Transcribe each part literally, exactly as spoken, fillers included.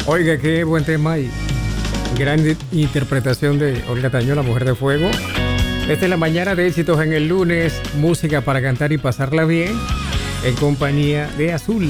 Oiga, qué buen tema y gran interpretación de Olga Tañón, la mujer de fuego. Esta es la mañana de éxitos en el lunes, música para cantar y pasarla bien en compañía de Azul.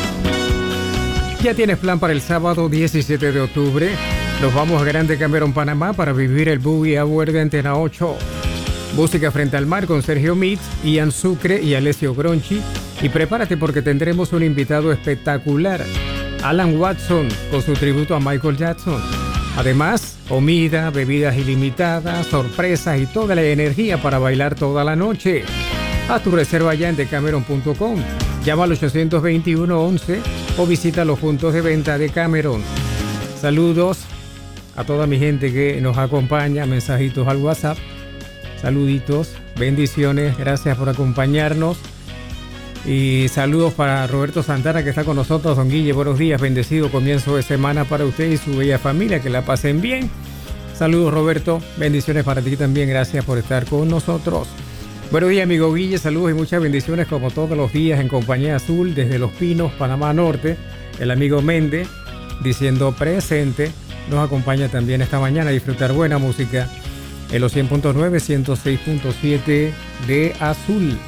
Ya tienes plan para el sábado diecisiete de octubre. Nos vamos a Grande Cameron, Panamá para vivir el Boogie Hour de Antena ocho. Música frente al mar con Sergio Mitz, Ian Sucre y Alessio Gronchi. Y prepárate porque tendremos un invitado espectacular, Alan Watson, con su tributo a Michael Jackson. Además, comida, bebidas ilimitadas, sorpresas y toda la energía para bailar toda la noche. Haz tu reserva ya en decameron punto com. Llama al ochocientos veintiuno once o visita los puntos de venta de Cameron. Saludos a toda mi gente que nos acompaña, mensajitos al WhatsApp. Saluditos, bendiciones, gracias por acompañarnos. Y saludos para Roberto Santana que está con nosotros. Don Guille, buenos días, bendecido comienzo de semana para usted y su bella familia, que la pasen bien. Saludos, Roberto, bendiciones para ti también, gracias por estar con nosotros. Buenos días, amigo Guille, saludos y muchas bendiciones como todos los días en compañía Azul desde Los Pinos, Panamá Norte. El amigo Méndez diciendo presente, nos acompaña también esta mañana a disfrutar buena música en los cien punto nueve, ciento seis punto siete de Azul.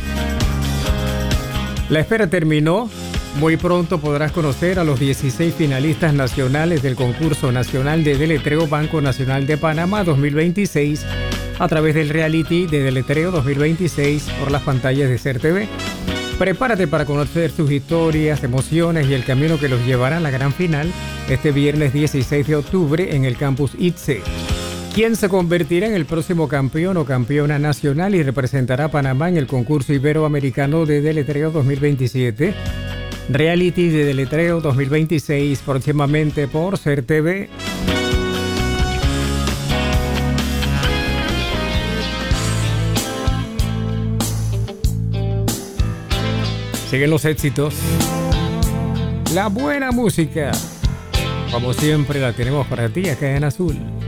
La espera terminó. Muy pronto podrás conocer a los dieciséis finalistas nacionales del concurso nacional de deletreo Banco Nacional de Panamá dos mil veintiséis a través del reality de deletreo dos mil veintiséis por las pantallas de C E R T V. Prepárate para conocer sus historias, emociones y el camino que los llevará a la gran final este viernes dieciséis de octubre en el campus I T S E. ¿Quién se convertirá en el próximo campeón o campeona nacional y representará a Panamá en el concurso iberoamericano de deletreo dos mil veintisiete? Reality de deletreo dos mil veintiséis próximamente por C E R T V. Siguen los éxitos. La buena música, como siempre, la tenemos para ti acá en Azul.